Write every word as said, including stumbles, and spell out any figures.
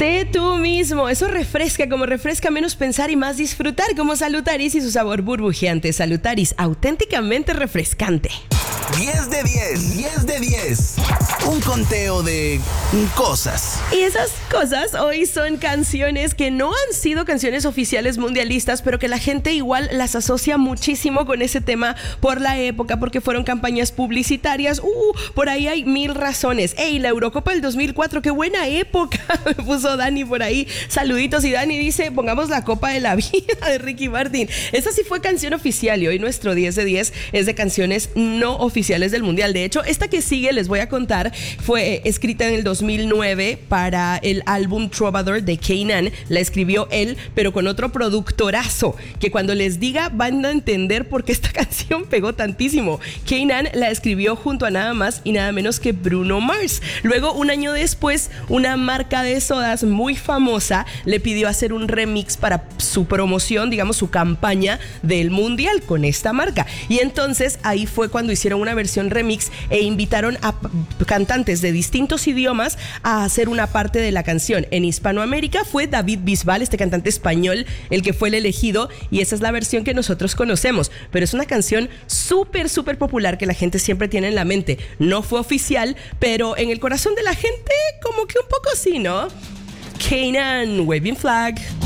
Sé tú mismo, eso refresca, como refresca menos pensar y más disfrutar, como Salutaris y su sabor burbujeante. Salutaris, auténticamente refrescante. diez de diez, diez de diez. Un conteo de cosas. Y esas cosas hoy son canciones que no han sido canciones oficiales mundialistas, pero que la gente igual las asocia muchísimo con ese tema por la época, porque fueron campañas publicitarias. Uh, por ahí hay mil razones. ¡Ey, la Eurocopa del dos mil cuatro! ¡Qué buena época! Me puso Dani por ahí. Saluditos. Y Dani dice, pongamos la Copa de la Vida de Ricky Martin. Esa sí fue canción oficial y hoy nuestro diez de diez es de canciones no oficiales del Mundial. De hecho, esta que sigue, les voy a contar, fue escrita en el dos mil nueve para el álbum Trovador de Kanan. La escribió él, pero con otro productorazo, que cuando les diga van a entender por qué esta canción pegó tantísimo. Kanan la escribió junto a nada más y nada menos que Bruno Mars. Luego, un año después, una marca de sodas muy famosa le pidió hacer un remix para su promoción, digamos su campaña del Mundial con esta marca. Y entonces ahí fue cuando hicieron una versión remix e invitaron a cantantes de distintos idiomas a hacer una parte de la canción. En Hispanoamérica fue David Bisbal, este cantante español, el que fue el elegido, y esa es la versión que nosotros conocemos, pero es una canción súper, súper popular que la gente siempre tiene en la mente. No fue oficial, pero en el corazón de la gente como que un poco sí, ¿no? Kanan, Waving Flag.